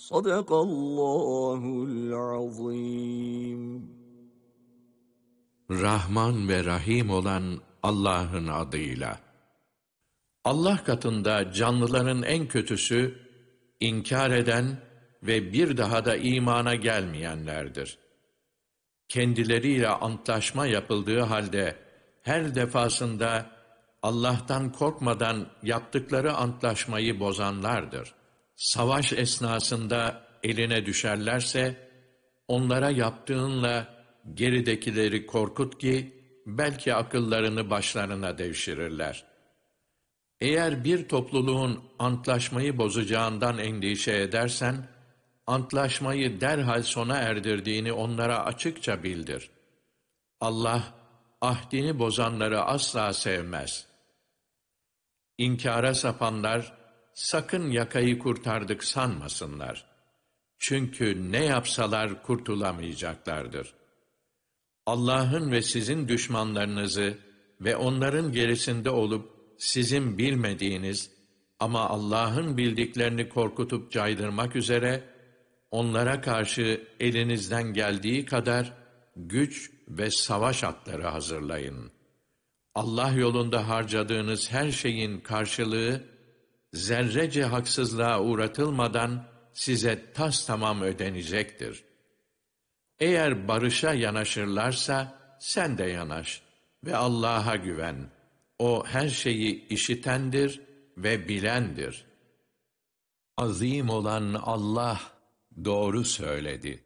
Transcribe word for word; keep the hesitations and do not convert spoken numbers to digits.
Sadakallahul azim. Rahman ve Rahim olan Allah'ın adıyla. Allah katında canlıların en kötüsü, inkar eden ve bir daha da imana gelmeyenlerdir. Kendileriyle antlaşma yapıldığı halde, her defasında Allah'tan korkmadan yaptıkları antlaşmayı bozanlardır. Savaş esnasında eline düşerlerse, onlara yaptığınla geridekileri korkut ki, belki akıllarını başlarına devşirirler. Eğer bir topluluğun antlaşmayı bozacağından endişe edersen, antlaşmayı derhal sona erdirdiğini onlara açıkça bildir. Allah, ahdini bozanları asla sevmez. İnkara sapanlar, sakın yakayı kurtardık sanmasınlar. Çünkü ne yapsalar kurtulamayacaklardır. Allah'ın ve sizin düşmanlarınızı ve onların gerisinde olup sizin bilmediğiniz ama Allah'ın bildiklerini korkutup caydırmak üzere onlara karşı elinizden geldiği kadar güç ve savaş atları hazırlayın. Allah yolunda harcadığınız her şeyin karşılığı zerrece haksızlığa uğratılmadan size tastamam ödenecektir. Eğer barışa yanaşırlarsa sen de yanaş ve Allah'a güven. O her şeyi işitendir ve bilendir. Azim olan Allah doğru söyledi.